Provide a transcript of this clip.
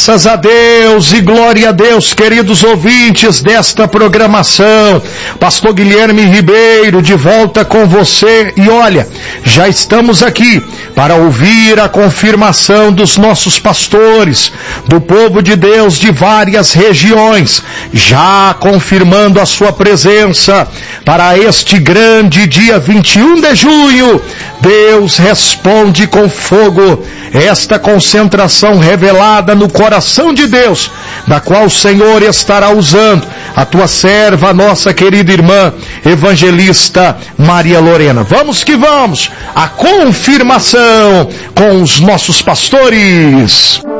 Graças a Deus e glória a Deus, queridos ouvintes desta programação. Pastor Guilherme Ribeiro, de volta com você. E olha, já estamos aqui para ouvir a confirmação dos nossos pastores, do povo de Deus de várias regiões, já confirmando a sua presença para este grande dia 21 de junho. Deus responde com fogo. Esta concentração revelada no coração de Deus, da qual o Senhor estará usando a tua serva, nossa querida irmã evangelista Maria Lorena. Vamos que vamos, a confirmação com os nossos pastores.